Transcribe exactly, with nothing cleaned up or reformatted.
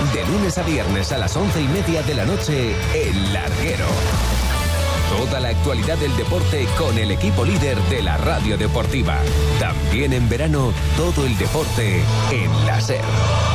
De lunes a viernes a las once y media de la noche, El Larguero. Toda la actualidad del deporte con el equipo líder de la radio deportiva. También en verano, todo el deporte en la SER.